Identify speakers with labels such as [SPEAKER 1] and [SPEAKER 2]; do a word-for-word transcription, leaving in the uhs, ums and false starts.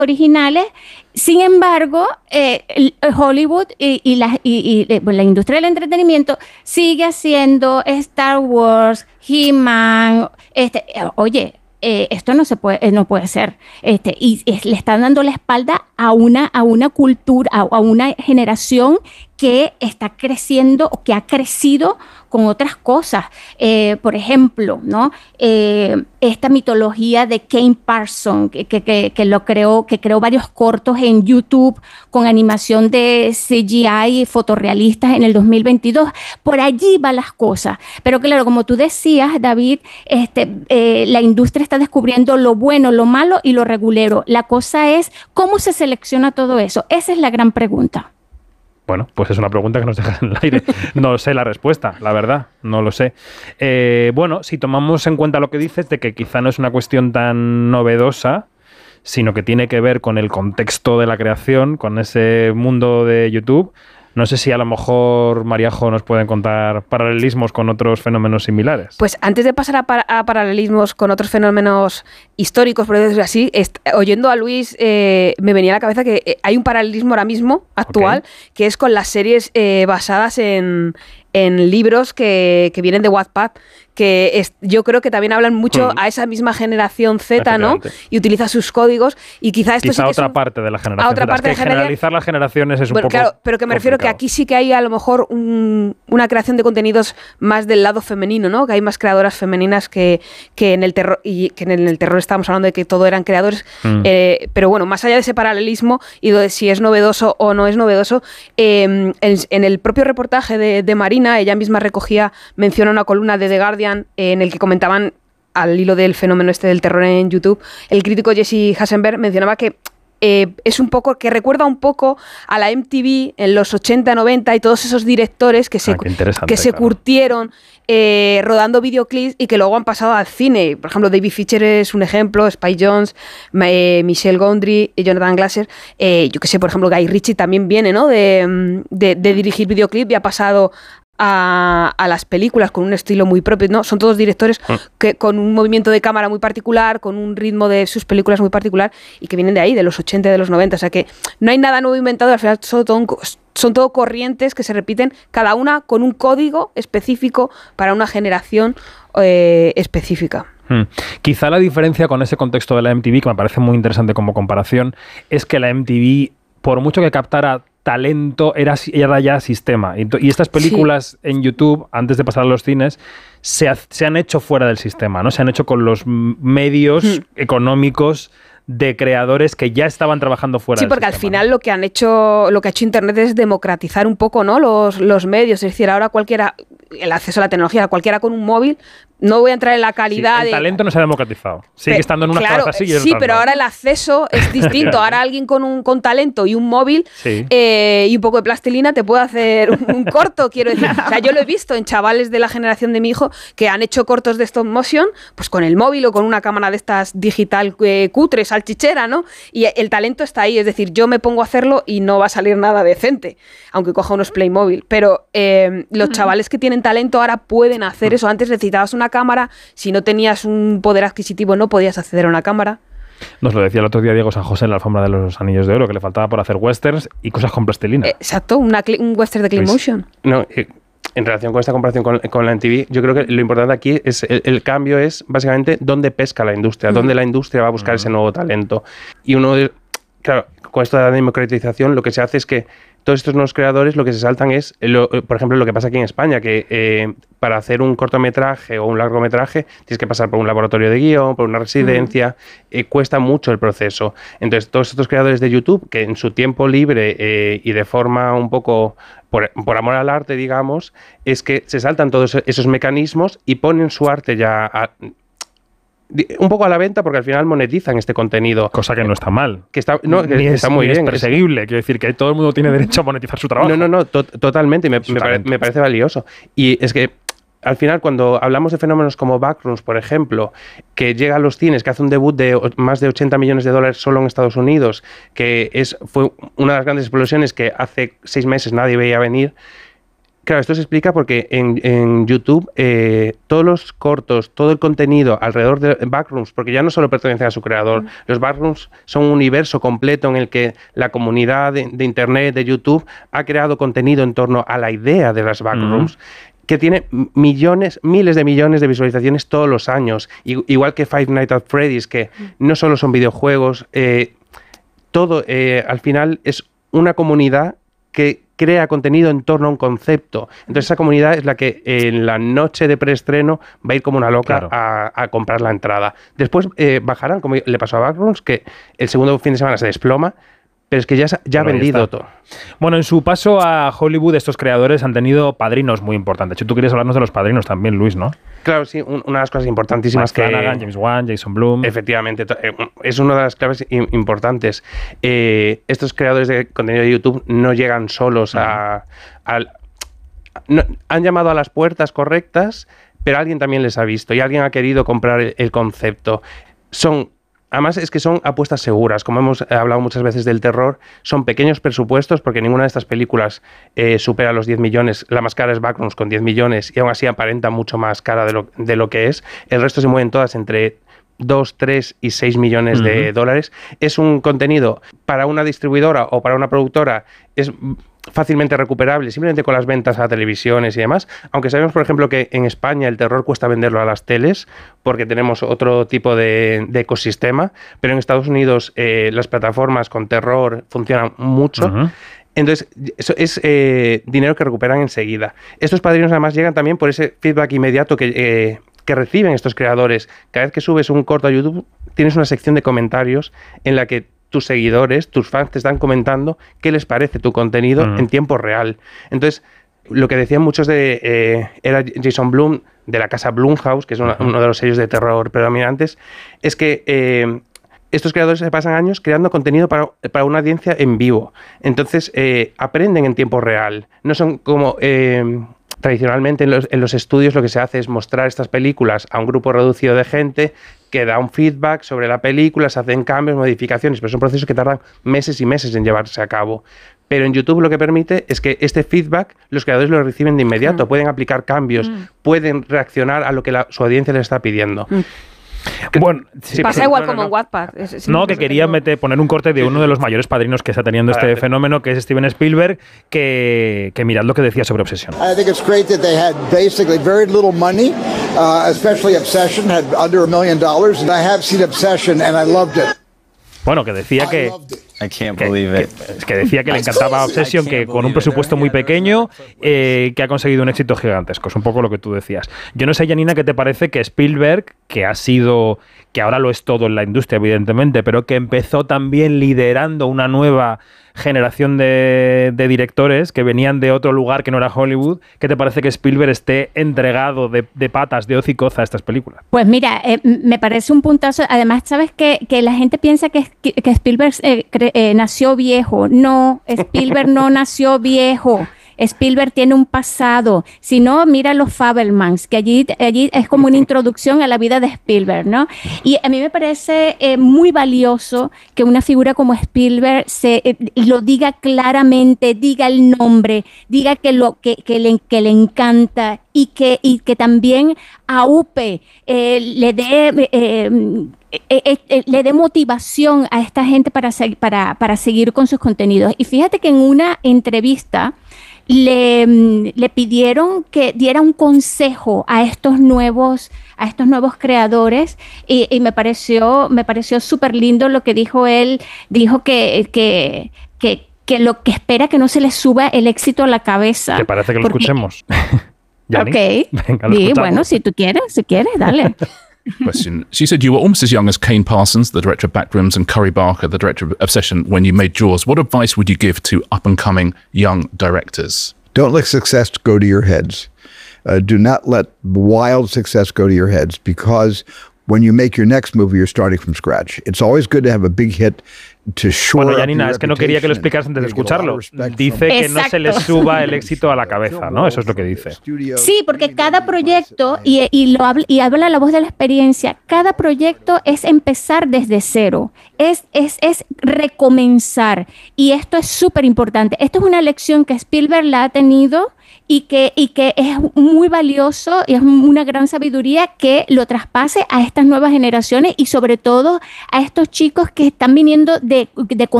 [SPEAKER 1] originales. Sin embargo, eh, Hollywood y, y, la, y, y la industria del entretenimiento sigue haciendo Star Wars, He-Man, este, oye, eh, esto no se puede, eh, no puede ser, este, y eh, le están dando la espalda a una, a una cultura, a, a una generación que está creciendo o que ha crecido con otras cosas. Eh, por ejemplo, ¿no? Eh, esta mitología de Kane Parsons, que, que, que, que lo creó, que creó varios cortos en YouTube con animación de C G I fotorrealistas en el dos mil veintidós. Por allí van las cosas. Pero claro, como tú decías, David, este, eh, la industria está descubriendo lo bueno, lo malo y lo regulero. La cosa es, ¿cómo se selecciona todo eso? Esa es la gran pregunta.
[SPEAKER 2] Bueno, pues es una pregunta que nos deja en el aire. No sé la respuesta, la verdad, no lo sé. Eh, bueno, si tomamos en cuenta lo que dices, de que quizá no es una cuestión tan novedosa, sino que tiene que ver con el contexto de la creación, con ese mundo de YouTube, no sé si a lo mejor, Mariajo, nos pueden contar paralelismos con otros fenómenos similares.
[SPEAKER 3] Pues antes de pasar a, par a paralelismos con otros fenómenos históricos, por decirlo así, oyendo a Luis, eh, me venía a la cabeza que eh, hay un paralelismo ahora mismo, actual, okay, que es con las series eh, basadas en, en libros que, que vienen de Wattpad, que es, yo creo que también hablan mucho mm. a esa misma generación Z, ¿no? Y utiliza sus códigos y quizá esto
[SPEAKER 2] quizá
[SPEAKER 3] sí que
[SPEAKER 2] otra
[SPEAKER 3] es un,
[SPEAKER 2] parte de la generación.
[SPEAKER 3] A otra parte
[SPEAKER 2] es que
[SPEAKER 3] de la
[SPEAKER 2] generalizar las generaciones es un
[SPEAKER 3] bueno,
[SPEAKER 2] poco
[SPEAKER 3] claro, pero que me refiero
[SPEAKER 2] complicado.
[SPEAKER 3] Que aquí sí que hay a lo mejor un, una creación de contenidos más del lado femenino, ¿no? Que hay más creadoras femeninas que, que en el terror, y que en el terror estábamos hablando de que todo eran creadores, mm. eh, pero bueno, más allá de ese paralelismo y de si es novedoso o no es novedoso, eh, en, en el propio reportaje de, de Marina, ella misma recogía, menciona una columna de The Guardian eh, en el que comentaban, al hilo del fenómeno este del terror en YouTube, el crítico Jesse Eisenberg mencionaba que eh, es un poco, que recuerda un poco a la M T V en los ochenta, noventa y todos esos directores que se,
[SPEAKER 2] ah,
[SPEAKER 3] que se
[SPEAKER 2] claro.
[SPEAKER 3] curtieron eh, rodando videoclips y que luego han pasado al cine. Por ejemplo, David Fincher es un ejemplo, Spike Jonze, eh, Michel Gondry, Jonathan Glaser, eh, yo que sé, por ejemplo, Guy Ritchie también viene, ¿no? de, de, de dirigir videoclip y ha pasado A, a las películas con un estilo muy propio, ¿no? Son todos directores que, con un movimiento de cámara muy particular, con un ritmo de sus películas muy particular y que vienen de ahí, de los ochenta y de los noventa. O sea que no hay nada nuevo inventado, al final son todo, son todo corrientes que se repiten, cada una con un código específico para una generación eh, específica.
[SPEAKER 2] Hmm. Quizá la diferencia con ese contexto de la M T V, que me parece muy interesante como comparación, es que la M T V, por mucho que captara talento, era, era ya sistema. Y, y estas películas sí. en YouTube, antes de pasar a los cines, se, ha, se han hecho fuera del sistema, ¿no? Se han hecho con los medios mm. económicos de creadores que ya estaban trabajando fuera
[SPEAKER 3] sí,
[SPEAKER 2] del
[SPEAKER 3] porque
[SPEAKER 2] sistema,
[SPEAKER 3] al final
[SPEAKER 2] ¿no?
[SPEAKER 3] lo que han hecho, lo que ha hecho Internet es democratizar un poco, ¿no? los, los medios. Es decir, ahora cualquiera, el acceso a la tecnología, cualquiera con un móvil, no voy a entrar en la calidad
[SPEAKER 2] sí, el
[SPEAKER 3] de...
[SPEAKER 2] talento no se ha democratizado. Sigue
[SPEAKER 3] pero,
[SPEAKER 2] estando en unas
[SPEAKER 3] claro,
[SPEAKER 2] cosas así y en
[SPEAKER 3] sí,
[SPEAKER 2] otras
[SPEAKER 3] pero
[SPEAKER 2] no.
[SPEAKER 3] ahora el acceso es distinto. Ahora alguien con un con talento y un móvil
[SPEAKER 2] sí.
[SPEAKER 3] eh, y un poco de plastilina te puede hacer un, un corto, quiero decir. O sea, yo lo he visto en chavales de la generación de mi hijo que han hecho cortos de stop motion pues con el móvil o con una cámara de estas digital eh, cutre, salchichera, ¿no? Y el talento está ahí. Es decir, yo me pongo a hacerlo y no va a salir nada decente, aunque coja unos Playmobil. Pero eh, los chavales que tienen talento ahora pueden hacer eso. Antes necesitabas una cámara, si no tenías un poder adquisitivo no podías acceder a una cámara.
[SPEAKER 2] Nos lo decía el otro día Diego San José en la alfombra de los Anillos de Oro, que le faltaba por hacer westerns y cosas con plastilina.
[SPEAKER 3] Exacto, una, un western de Claymotion.
[SPEAKER 4] No, eh, en relación con esta comparación con, con la M T V, yo creo que lo importante aquí es el, el cambio es básicamente dónde pesca la industria, mm. dónde la industria va a buscar mm. ese nuevo talento. Y uno de, claro, con esto de la democratización lo que se hace es que todos estos nuevos creadores lo que se saltan es, lo, por ejemplo, lo que pasa aquí en España, que eh, para hacer un cortometraje o un largometraje tienes que pasar por un laboratorio de guión, por una residencia, uh-huh. eh, cuesta mucho el proceso. Entonces, todos estos creadores de YouTube, que en su tiempo libre eh, y de forma un poco por, por amor al arte, digamos, es que se saltan todos esos mecanismos y ponen su arte ya a, un poco a la venta porque al final monetizan este contenido.
[SPEAKER 2] Cosa que no está mal.
[SPEAKER 4] Que está, no, que
[SPEAKER 2] ni
[SPEAKER 4] está
[SPEAKER 2] es,
[SPEAKER 4] muy
[SPEAKER 2] ni
[SPEAKER 4] bien.
[SPEAKER 2] es perseguible. Quiero decir que todo el mundo tiene derecho a monetizar su trabajo.
[SPEAKER 4] No, no, no, to totalmente. Me, me, pare me parece valioso. Y es que al final, cuando hablamos de fenómenos como Backrooms, por ejemplo, que llega a los cines, que hace un debut de más de ochenta millones de dólares solo en Estados Unidos, que es, fue una de las grandes explosiones que hace seis meses nadie veía venir, Claro, esto se explica porque en, en YouTube eh, todos los cortos, todo el contenido alrededor de Backrooms, porque ya no solo pertenecen a su creador, mm. los Backrooms son un universo completo en el que la comunidad de, de Internet, de YouTube, ha creado contenido en torno a la idea de las Backrooms, mm. que tiene millones, miles de millones de visualizaciones todos los años, igual que Five Nights at Freddy's, que mm. no solo son videojuegos, eh, todo eh, al final es una comunidad que crea contenido en torno a un concepto. Entonces esa comunidad es la que en la noche de preestreno va a ir como una loca claro. a, a comprar la entrada. Después eh, bajarán, como le pasó a Backrooms, que el segundo fin de semana se desploma, pero es que ya, ya ha vendido todo.
[SPEAKER 2] Bueno, en su paso a Hollywood, estos creadores han tenido padrinos muy importantes. Tú querías hablarnos de los padrinos también, Luis, ¿no?
[SPEAKER 4] Claro, sí, un, una de las cosas importantísimas
[SPEAKER 2] Mike
[SPEAKER 4] que...
[SPEAKER 2] Flanagan, James Wan, Jason Blum...
[SPEAKER 4] Efectivamente, es una de las claves importantes. Eh, estos creadores de contenido de YouTube no llegan solos a... a, a no, han llamado a las puertas correctas, pero alguien también les ha visto y alguien ha querido comprar el, el concepto. Son... Además es que son apuestas seguras, como hemos hablado muchas veces del terror, son pequeños presupuestos porque ninguna de estas películas eh, supera los diez millones, la más cara es Backrooms con diez millones y aún así aparenta mucho más cara de lo, de lo que es, el resto se mueven todas entre dos, tres y seis millones uh-huh. de dólares. Es un contenido para una distribuidora o para una productora, es fácilmente recuperable, simplemente con las ventas a televisiones y demás, aunque sabemos, por ejemplo, que en España el terror cuesta venderlo a las teles porque tenemos otro tipo de, de ecosistema, pero en Estados Unidos eh, las plataformas con terror funcionan mucho. Uh-huh. Entonces, eso es eh, dinero que recuperan enseguida. Estos padrinos además llegan también por ese feedback inmediato que, eh, que reciben estos creadores. Cada vez que subes un corto a YouTube, tienes una sección de comentarios en la que tus seguidores, tus fans te están comentando qué les parece tu contenido uh-huh. en tiempo real. Entonces, lo que decían muchos de... Eh, era Jason Blum, de la casa Blumhouse, que es una, uh-huh. uno de los sellos de terror predominantes, es que eh, estos creadores se pasan años creando contenido para, para una audiencia en vivo. Entonces, eh, aprenden en tiempo real. No son como... Eh, tradicionalmente en los, en los estudios lo que se hace es mostrar estas películas a un grupo reducido de gente que da un feedback sobre la película, se hacen cambios, modificaciones, pero son procesos que tardan meses y meses en llevarse a cabo. Pero en YouTube lo que permite es que este feedback los creadores lo reciben de inmediato, mm. pueden aplicar cambios, mm. pueden reaccionar a lo que la, su audiencia les está pidiendo. Mm.
[SPEAKER 2] Bueno, sí,
[SPEAKER 3] pasa
[SPEAKER 2] pero,
[SPEAKER 3] igual
[SPEAKER 2] no,
[SPEAKER 3] como
[SPEAKER 2] no,
[SPEAKER 3] en Wattpad. Es, es
[SPEAKER 2] no, que quería
[SPEAKER 3] no...
[SPEAKER 2] meter, poner un corte de uno de los mayores padrinos que está teniendo este fenómeno, que es Steven Spielberg, que, que mirad lo que decía sobre Obsession.
[SPEAKER 5] I think it's great that they had basically very little money, uh, especially Obsession had under a million dollars, and I have seen Obsession and I loved it.
[SPEAKER 2] Bueno, que decía que,
[SPEAKER 6] I can't
[SPEAKER 2] que,
[SPEAKER 6] believe it.
[SPEAKER 2] que, que decía que le encantaba Obsession, que con un presupuesto muy pequeño, eh, que ha conseguido un éxito gigantesco. Es un poco lo que tú decías. Yo no sé, Janina, ¿qué te parece que Spielberg, que ha sido, que ahora lo es todo en la industria, evidentemente, pero que empezó también liderando una nueva generación de, de directores que venían de otro lugar que no era Hollywood, ¿qué te parece que Spielberg esté entregado de, de patas, de hocicoza a estas películas?
[SPEAKER 1] Pues mira, eh, me parece un puntazo. Además, ¿sabes que, que la gente piensa que, que, que Spielberg eh, cre, eh, nació viejo? No, Spielberg no nació viejo. Spielberg tiene un pasado. Si no, mira los Fabelmans, que allí, allí es como una introducción a la vida de Spielberg, ¿no? Y a mí me parece eh, muy valioso que una figura como Spielberg se, eh, lo diga claramente, diga el nombre, diga que, lo, que, que, le, que le encanta y que, y que también aupe, eh, le dé... Eh, Eh, eh, eh, le dé motivación a esta gente para, para, para seguir con sus contenidos. Y fíjate que en una entrevista le, le pidieron que diera un consejo a estos nuevos, a estos nuevos creadores y, y me pareció, me pareció súper lindo lo que dijo él. Dijo que, que, que, que lo que espera que no se le suba el éxito a la cabeza.
[SPEAKER 2] ¿Te parece que lo porque... escuchemos?
[SPEAKER 1] Ok. Venga, lo sí, bueno, si tú quieres, si quieres, dale.
[SPEAKER 7] Question. She said you were almost as young as Kane Parsons, the director of Backrooms, and Curry Barker, the director of Obsession, when you made Jaws. What advice would you give to up-and-coming young directors?
[SPEAKER 5] Don't let success go to your heads. Uh, do not let wild success go to your heads, because when you make your next movie, you're starting from scratch. It's always good to have a big hit to shore
[SPEAKER 2] Bueno, Janina, es que no quería que lo explicaras antes de escucharlo. Dice que no se le suba el éxito a la cabeza, ¿no? Eso es lo que dice.
[SPEAKER 1] Sí, porque cada proyecto, y, y, lo habla, y habla la voz de la experiencia, cada proyecto es empezar desde cero, es, es, es recomenzar. Y esto es súper importante. Esto es una lección que Spielberg la ha tenido y que, y que es muy valioso y es una gran sabiduría que lo traspase a estas nuevas generaciones y sobre todo a estos chicos que están viniendo de, de